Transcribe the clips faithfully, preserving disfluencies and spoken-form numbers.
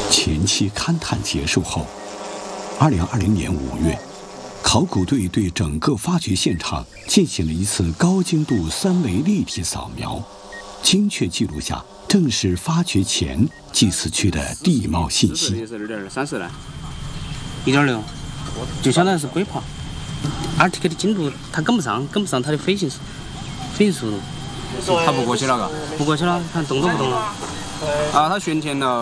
前期勘探结束后，二零二零年五月，考古队对整个发掘现场进行了一次高精度三维立体扫描，精确记录下正式发掘前祭祀区的地貌信息。 是二点二、三十呢？一点六，就相当于是龟爬。R T K 的精度它跟不上，跟不上它的飞行飞行速度。 它不过去了嘎？ 不过去了，看动都不动了。 啊，它悬停了。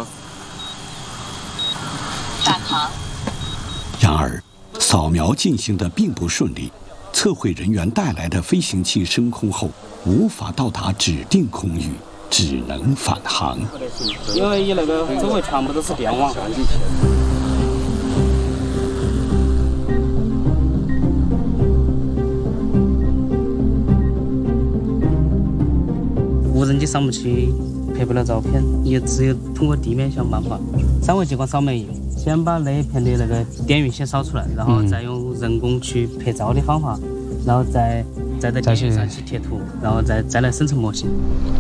大堂。 然而，扫描进行的并不顺利，测绘人员带来的飞行器升空后，无法到达指定空域，只能返航。 因为那个周围全部都是电网。无人机上不去，拍不了照片，也只有通过地面想办法。三维激光扫没用，先把那一片的那个点云先扫出来，然后再用人工去拍照的方法，然后再再在点云上去贴图，然后再再来生成模型。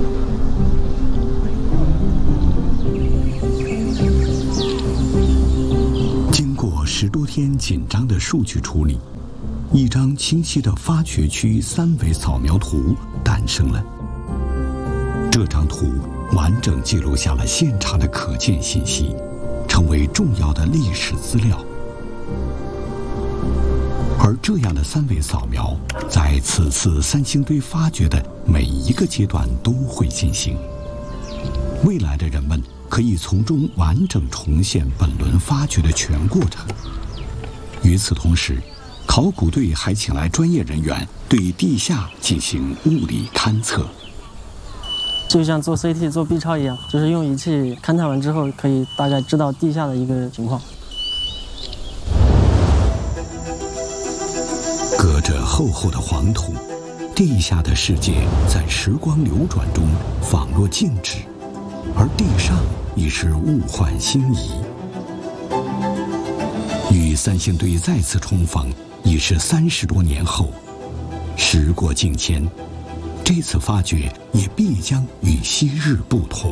经过十多天紧张的数据处理，一张清晰的发掘区三维扫描图诞生了。这张图完整记录下了现场的可见信息，成为重要的历史资料。而这样的三维扫描，在此次三星堆发掘的每一个阶段都会进行。未来的人们可以从中完整重现本轮发掘的全过程。与此同时，考古队还请来专业人员对地下进行物理勘测。 就像做 C T 做 B 超一样，就是用仪器勘探完之后，可以大概知道地下的一个情况。 隔着厚厚的黄土，地下的世界在时光流转中仿若静止，而地上已是物换星移。与三星堆再次重逢，已是三十多年后。时过境迁，这次发掘也必将与昔日不同。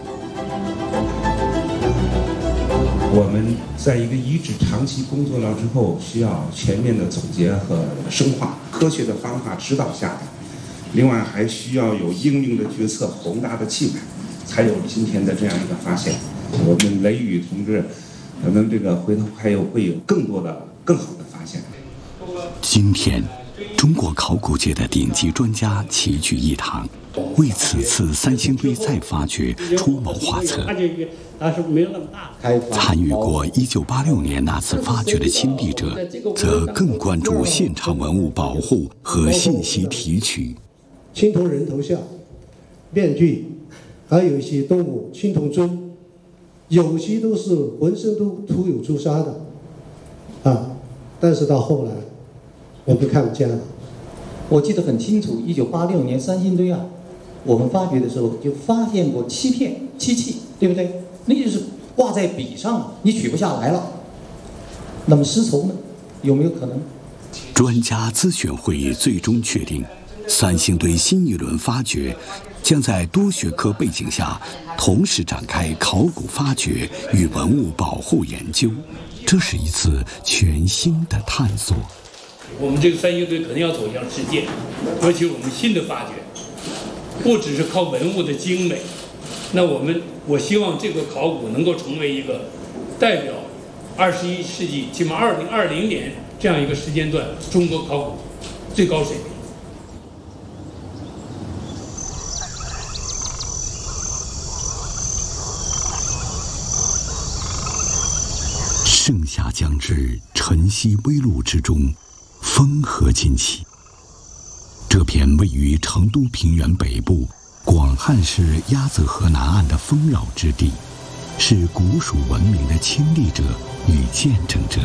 我们在一个遗址长期工作了之后，需要全面的总结和深化，科学的方法指导下来。另外还需要有英明的决策、宏大的气派，才有今天的这样一个发现。我们雷宇同志，可能这个回头还有会有更多的、更好的发现。 今天，中国考古界的顶级专家齐聚一堂，为此次三星堆再发掘出谋划策。参与过一九八六年那次发掘的亲历者，则更关注现场文物保护和信息提取。 青铜人头像、面具，还有一些动物青铜尊，有些都是浑身都涂有朱砂的，啊，但是到后来我们看不见了。 我记得很清楚，一九八六年三星堆啊，我们发掘的时候就发现过漆片、漆器，对不对？那就是挂在笔上，你取不下来了。那么丝绸呢，有没有可能？ 专家咨询会议最终确定，三星堆新一轮发掘将在多学科背景下同时展开考古发掘与文物保护研究，这是一次全新的探索。 我们这个三星堆可能要走向世界，而且我们新的发掘不只是靠文物的精美，那我们我希望这个考古能够成为一个代表二十一世纪，起码二零二零年这样一个时间段中国考古最高水平。 盛夏将至，晨曦微露之中，风和金起。这片位于成都平原北部广汉市鸭子河南岸的丰饶之地，是古蜀文明的亲历者与见证者。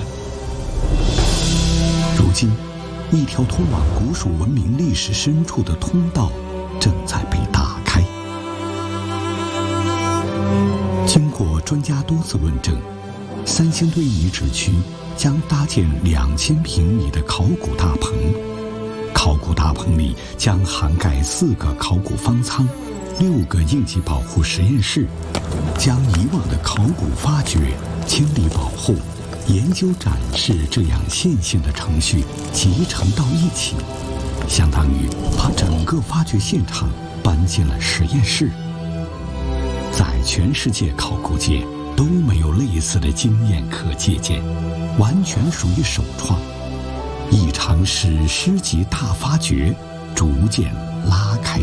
如今，一条通往古蜀文明历史深处的通道正在被打开。经过专家多次论证，三星堆遗址区将搭建两千平米的考古大棚，考古大棚里将涵盖四个考古方舱、 六个应急保护实验室，将以往的考古发掘、清理保护、研究展示这样线性的程序集成到一起，相当于把整个发掘现场搬进了实验室。在全世界考古界都没有类似的经验可借鉴，完全属于首创。一场史诗级大发掘逐渐拉开